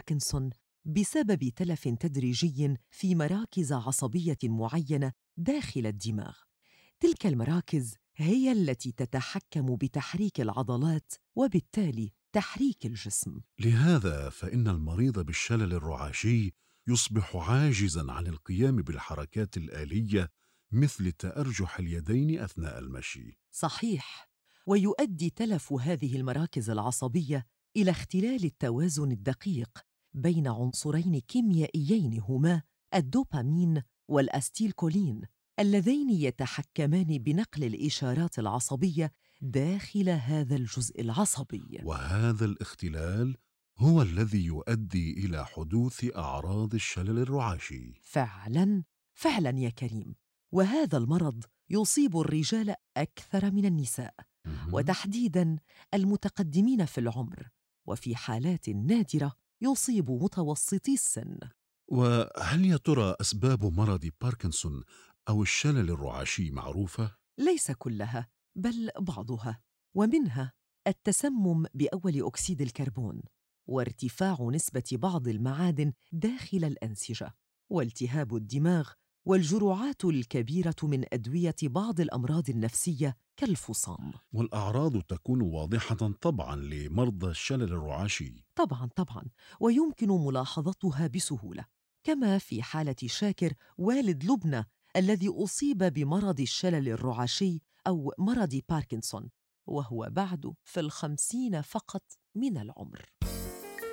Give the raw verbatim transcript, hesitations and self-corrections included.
باركنسون بسبب تلف تدريجي في مراكز عصبية معينة داخل الدماغ. تلك المراكز هي التي تتحكم بتحريك العضلات وبالتالي تحريك الجسم. لهذا فإن المريض بالشلل الرعاشي يصبح عاجزاً عن القيام بالحركات الآلية مثل تأرجح اليدين أثناء المشي. صحيح، ويؤدي تلف هذه المراكز العصبية إلى اختلال التوازن الدقيق بين عنصرين كيميائيين هما الدوبامين والأستيلكولين، اللذين يتحكمان بنقل الإشارات العصبية داخل هذا الجزء العصبي. وهذا الاختلال هو الذي يؤدي إلى حدوث أعراض الشلل الرعاشي. فعلاً، فعلاً يا كريم، وهذا المرض يصيب الرجال أكثر من النساء، وتحديداً المتقدمين في العمر، وفي حالات نادرة يصيب متوسطي السن. وهل يا ترى أسباب مرض باركنسون أو الشلل الرعاشي معروفة؟ ليس كلها، بل بعضها، ومنها التسمم بأول أكسيد الكربون، وارتفاع نسبة بعض المعادن داخل الأنسجة، والتهاب الدماغ، والجرعات الكبيرة من أدوية بعض الأمراض النفسية كالفصام. والأعراض تكون واضحة طبعاً لمرضى الشلل الرعاشي. طبعاً طبعاً، ويمكن ملاحظتها بسهولة، كما في حالة شاكر والد لبنى الذي أصيب بمرض الشلل الرعاشي أو مرض باركنسون وهو بعد في الخمسين فقط من العمر.